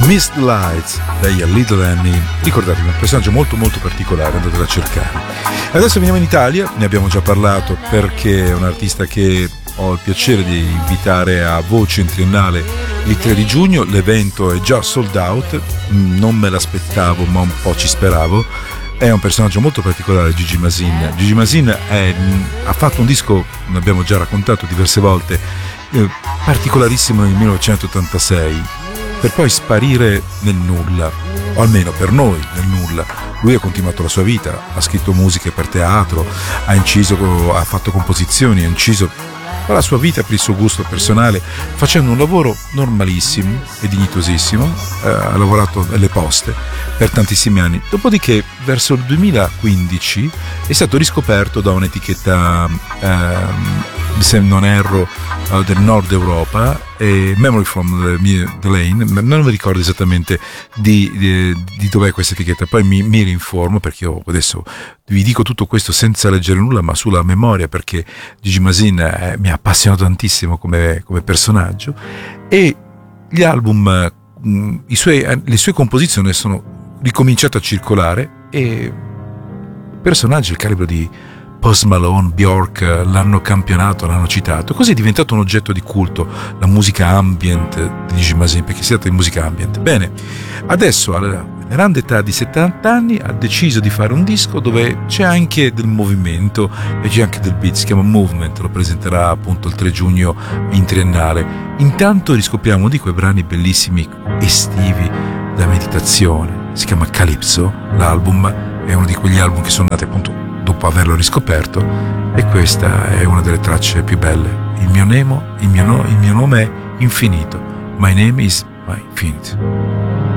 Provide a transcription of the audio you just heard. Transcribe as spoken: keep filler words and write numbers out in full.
Missed Lights, lei è Little Annie, ricordatevi, un personaggio molto molto particolare, andatelo a cercare. Adesso veniamo in Italia, ne abbiamo già parlato perché è un artista che ho il piacere di invitare a Voce in Triennale il tre di giugno, l'evento è già sold out, non me l'aspettavo ma un po' ci speravo. È un personaggio molto particolare, Gigi Masin. Gigi Masin è, ha fatto un disco, ne abbiamo già raccontato diverse volte, eh, particolarissimo nel millenovecentottantasei, per poi sparire nel nulla, o almeno per noi nel nulla. Lui ha continuato la sua vita, ha scritto musiche per teatro, ha inciso, ha fatto composizioni, ha inciso la sua vita per il suo gusto personale, facendo un lavoro normalissimo e dignitosissimo. Eh, ha lavorato alle poste per tantissimi anni. Dopodiché, verso il duemilaquindici, è stato riscoperto da un'etichetta, ehm, se non erro, uh, del nord Europa, e Memory from the, the Lane, non mi ricordo esattamente di, di, di dov'è questa etichetta, poi mi, mi rinformo, perché io adesso vi dico tutto questo senza leggere nulla, ma sulla memoria, perché Gigi Masin eh, mi ha appassionato tantissimo come, come personaggio, e gli album, mh, i suoi, le sue composizioni sono ricominciate a circolare, e personaggi del calibro di Post Malone, Bjork l'hanno campionato, l'hanno citato, così è diventato un oggetto di culto la musica ambient di Gigi Masin, perché si tratta di musica ambient. Bene, adesso alla grande età di settanta anni ha deciso di fare un disco dove c'è anche del movimento e c'è anche del beat, si chiama Movement, lo presenterà appunto il tre giugno in Triennale. Intanto riscopriamo di quei brani bellissimi estivi da meditazione, si chiama Calypso, l'album è uno di quegli album che sono nati appunto dopo averlo riscoperto, e questa è una delle tracce più belle. Il mio, nemo, il mio, no, il mio nome è Infinito. My name is my infinite.